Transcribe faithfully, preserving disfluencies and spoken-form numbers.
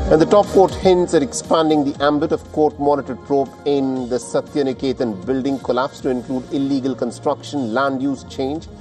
And the top court hints at expanding the ambit of court-monitored probe in the Satyaniketan building collapse to include illegal construction, land use change,